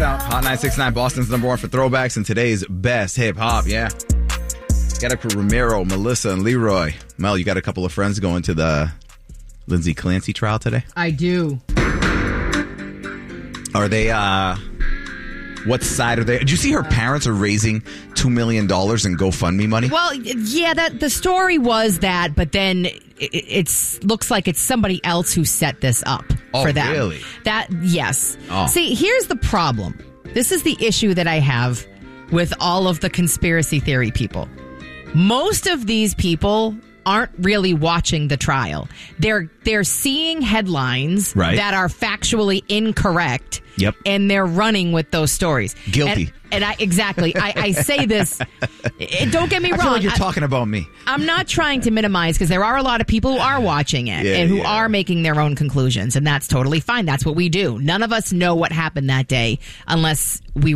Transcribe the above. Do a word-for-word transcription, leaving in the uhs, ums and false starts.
it out. Hot nine six nine, Boston's number one for throwbacks and today's best hip hop. Yeah. Got up for Ramiro, Melissa, and Leroy. Mel, you got a couple of friends going to the Lindsay Clancy trial today? I do. Are they, uh, what side are they? Did you see her parents are raising two million dollars in GoFundMe money? Well, yeah, that the story was that, but then it it's, looks like it's somebody else who set this up oh, for them. Really? That, yes. Oh. See, here's the problem. This is the issue that I have with all of the conspiracy theory people. Most of these people aren't really watching the trial. They're they're seeing headlines right. that are factually incorrect. Yep. And they're running with those stories. Guilty. And, and I exactly. I, I say this. It, don't get me I wrong. feel like you're I, talking about me. I'm not trying to minimize because there are a lot of people who are watching it yeah, and who yeah. are making their own conclusions, and that's totally fine. That's what we do. None of us know what happened that day unless we